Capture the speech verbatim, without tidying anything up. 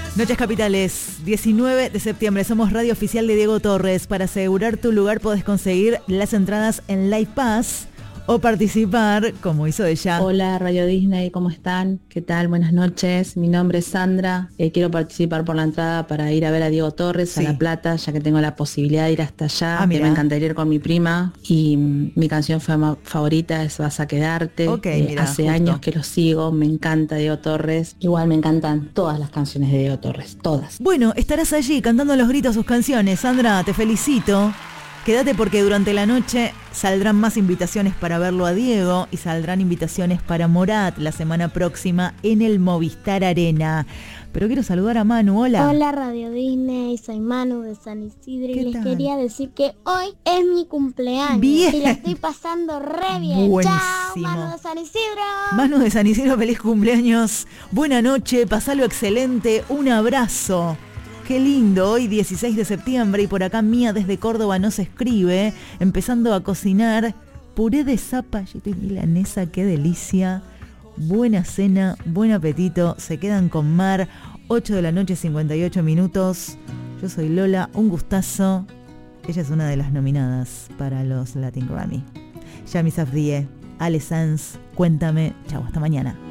Noches Capitales, diecinueve de septiembre. Somos radio oficial de Diego Torres. Para asegurar tu lugar podés conseguir las entradas en Live Pass o participar, como hizo ella. Hola Radio Disney, ¿cómo están? ¿Qué tal? Buenas noches. Mi nombre es Sandra. Eh, quiero participar por la entrada para ir a ver a Diego Torres sí. a La Plata, ya que tengo la posibilidad de ir hasta allá. Ah, que me encantaría ir con mi prima. Y mm, mi canción fama- favorita es Vas a quedarte. Okay, eh, mira, hace justo. años que lo sigo. Me encanta Diego Torres. Igual me encantan todas las canciones de Diego Torres. Todas. Bueno, estarás allí cantando a los gritos sus canciones. Sandra, te felicito. Quédate porque durante la noche saldrán más invitaciones para verlo a Diego y saldrán invitaciones para Morat la semana próxima en el Movistar Arena. Pero quiero saludar a Manu, hola. Hola Radio Disney, soy Manu de San Isidro y les tal? quería decir que hoy es mi cumpleaños. Bien. Y la estoy pasando re bien. Buenísimo. Chao, Manu de San Isidro. Manu de San Isidro, feliz cumpleaños. Buena noche, pasalo excelente, un abrazo. Qué lindo, hoy dieciséis de septiembre y por acá Mía desde Córdoba nos escribe, empezando a cocinar puré de zapallito y milanesa, qué delicia. Buena cena, buen apetito, se quedan con Mar, ocho de la noche, cincuenta y ocho minutos. Yo soy Lola, un gustazo. Ella es una de las nominadas para los Latin Grammy. Yami Safdie, Ale Sanz, cuéntame. Chau, hasta mañana.